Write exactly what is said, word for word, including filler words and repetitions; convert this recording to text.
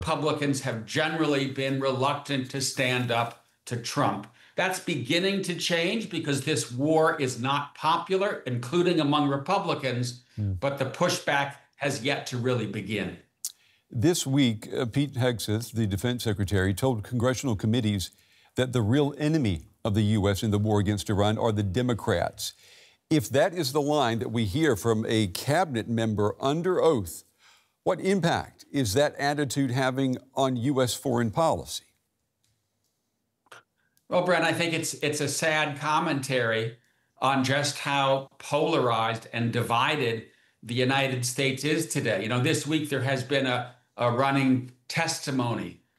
Republicans have generally been reluctant to stand up to Trump. That's beginning to change because this war is not popular, including among Republicans, mm. but the pushback has yet to really begin. This week, uh, Pete Hegseth, the defense secretary, told congressional committees that the real enemy of the U S in the war against Iran are the Democrats. If that is the line that we hear from a cabinet member under oath, what impact is that attitude having on U S foreign policy? Well, Brent, I think it's it's a sad commentary on just how polarized and divided the United States is today. You know, this week there has been a, a running testimony